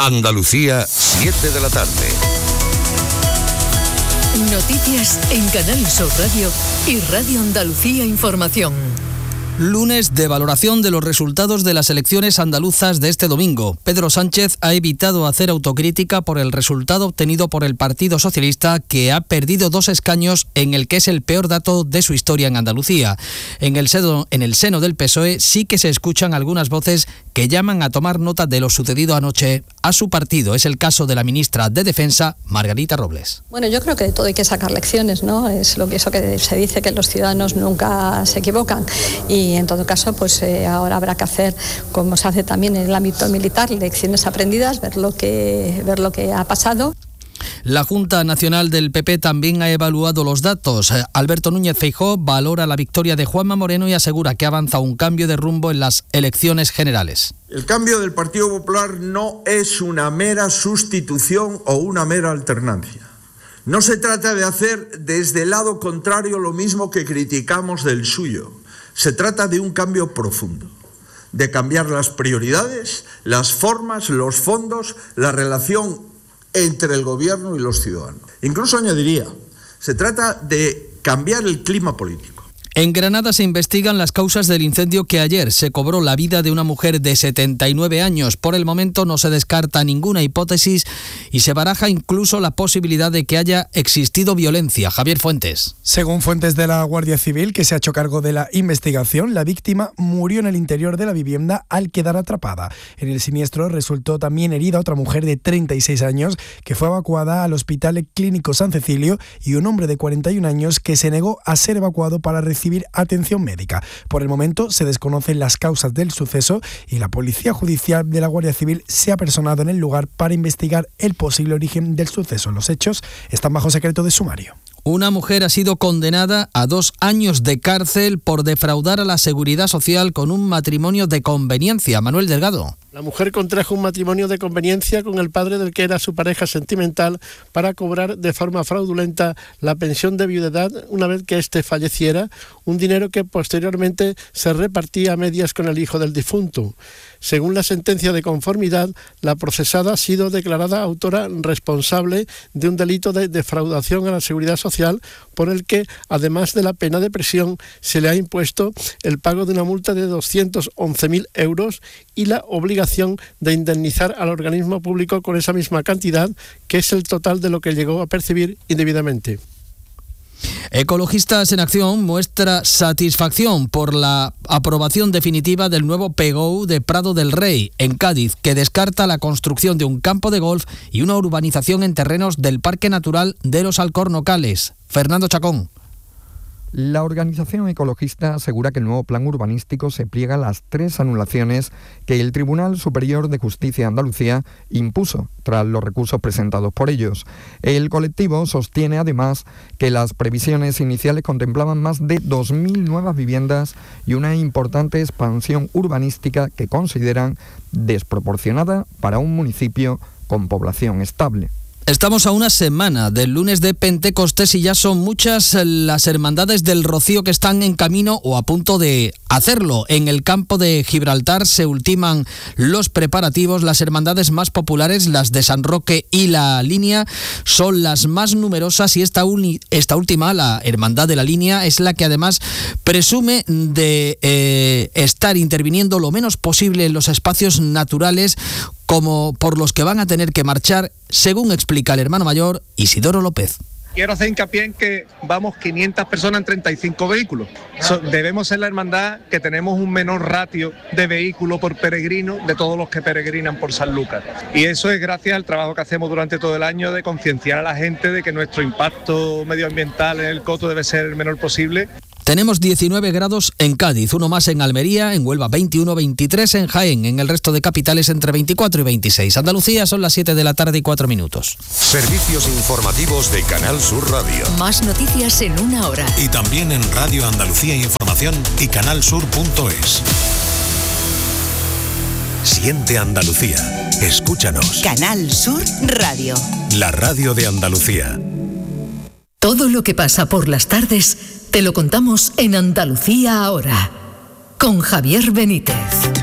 Andalucía, 7 de la tarde. Noticias en Canal Sur Radio y Radio Andalucía Información. Lunes de valoración de los resultados de las elecciones andaluzas de este domingo. Pedro Sánchez ha evitado hacer autocrítica por el resultado obtenido por el Partido Socialista, que ha perdido 2 escaños en el que es el peor dato de su historia en Andalucía. En el seno del PSOE sí que se escuchan algunas voces que llaman a tomar nota de lo sucedido anoche a su partido. Es el caso de la ministra de Defensa, Margarita Robles. Bueno, yo creo que de todo hay que sacar lecciones, ¿no? Es lo que se dice, que los ciudadanos nunca se equivocan. Y en todo caso, pues ahora habrá que hacer, como se hace también en el ámbito militar, lecciones aprendidas, ver lo que ha pasado. La Junta Nacional del PP también ha evaluado los datos. Alberto Núñez Feijóo valora la victoria de Juanma Moreno y asegura que avanza un cambio de rumbo en las elecciones generales. El cambio del Partido Popular no es una mera sustitución o una mera alternancia. No se trata de hacer desde el lado contrario lo mismo que criticamos del suyo. Se trata de un cambio profundo, de cambiar las prioridades, las formas, los fondos, la relación entre el gobierno y los ciudadanos. Incluso añadiría, se trata de cambiar el clima político. En Granada se investigan las causas del incendio que ayer se cobró la vida de una mujer de 79 años. Por el momento no se descarta ninguna hipótesis y se baraja incluso la posibilidad de que haya existido violencia. Javier Fuentes. Según fuentes de la Guardia Civil, que se ha hecho cargo de la investigación, la víctima murió en el interior de la vivienda al quedar atrapada. En el siniestro resultó también herida otra mujer de 36 años que fue evacuada al Hospital Clínico San Cecilio y un hombre de 41 años que se negó a ser evacuado para recibir atención médica. Por el momento se desconocen las causas del suceso y la Policía Judicial de la Guardia Civil se ha personado en el lugar para investigar el posible origen del suceso. Los hechos están bajo secreto de sumario. Una mujer ha sido condenada a 2 años de cárcel por defraudar a la Seguridad Social con un matrimonio de conveniencia. Manuel Delgado. La mujer contrajo un matrimonio de conveniencia con el padre del que era su pareja sentimental para cobrar de forma fraudulenta la pensión de viudedad una vez que éste falleciera, un dinero que posteriormente se repartía a medias con el hijo del difunto. Según la sentencia de conformidad, la procesada ha sido declarada autora responsable de un delito de defraudación a la Seguridad Social, por el que, además de la pena de prisión, se le ha impuesto el pago de una multa de 211.000 euros y la obligación de indemnizar al organismo público con esa misma cantidad, que es el total de lo que llegó a percibir indebidamente. Ecologistas en Acción muestra satisfacción por la aprobación definitiva del nuevo PGOU de Prado del Rey, en Cádiz, que descarta la construcción de un campo de golf y una urbanización en terrenos del Parque Natural de los Alcornocales. Fernando Chacón. La organización ecologista asegura que el nuevo plan urbanístico se pliega a las 3 anulaciones que el Tribunal Superior de Justicia de Andalucía impuso tras los recursos presentados por ellos. El colectivo sostiene además que las previsiones iniciales contemplaban más de 2.000 nuevas viviendas y una importante expansión urbanística que consideran desproporcionada para un municipio con población estable. Estamos a una semana del lunes de Pentecostés y ya son muchas las hermandades del Rocío que están en camino o a punto de hacerlo. En el campo de Gibraltar se ultiman los preparativos. Las hermandades más populares, las de San Roque y la Línea, son las más numerosas y esta última, la Hermandad de la Línea, es la que además presume de estar interviniendo lo menos posible en los espacios naturales como por los que van a tener que marchar, según explica el hermano mayor Isidoro López. Quiero hacer hincapié en que vamos 500 personas en 35 vehículos. Debemos ser la hermandad que tenemos un menor ratio de vehículos por peregrino de todos los que peregrinan por San Lucas. Y eso es gracias al trabajo que hacemos durante todo el año de concienciar a la gente de que nuestro impacto medioambiental en el coto debe ser el menor posible. Tenemos 19 grados en Cádiz, uno más en Almería, en Huelva 21, 23 en Jaén, en el resto de capitales entre 24 y 26. Andalucía son las 7 de la tarde y 4 minutos. Servicios informativos de Canal Sur Radio. Más noticias en una hora. Y también en Radio Andalucía Información y canalsur.es. Siente Andalucía. Escúchanos. Canal Sur Radio. La radio de Andalucía. Todo lo que pasa por las tardes te lo contamos en Andalucía ahora, con Javier Benítez.